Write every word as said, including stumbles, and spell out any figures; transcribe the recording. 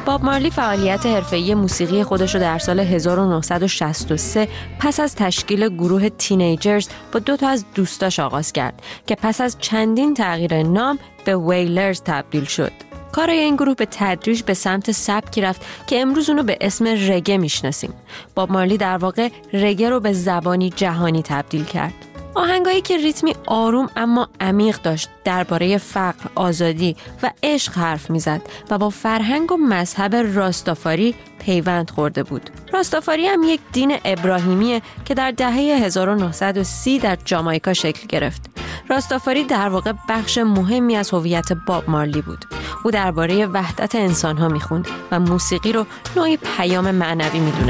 باب مارلی فعالیت حرفه‌ای موسیقی خودش رو در سال هزار و نهصد و شصت و سه پس از تشکیل گروه تینیجرز با دو تا از دوستاش آغاز کرد که پس از چندین تغییر نام به ویلرز تبدیل شد. کارای این گروه به تدریج به سمت سبکی رفت که امروز اونو به اسم رگه میشناسیم. باب مارلی در واقع رگه رو به زبانی جهانی تبدیل کرد. آهنگایی که ریتمی آروم اما عمیق داشت، درباره فقر، آزادی و عشق حرف میزد و با فرهنگ و مذهب راستافاری پیوند خورده بود. راستافاری هم یک دین ابراهیمیه که در دهه هزار و نهصد و سی در جامائیکا شکل گرفت. راستافاری در واقع بخش مهمی از هویت باب مارلی بود. او درباره وحدت انسان‌ها میخوند و موسیقی رو نوعی پیام معنوی میدونه.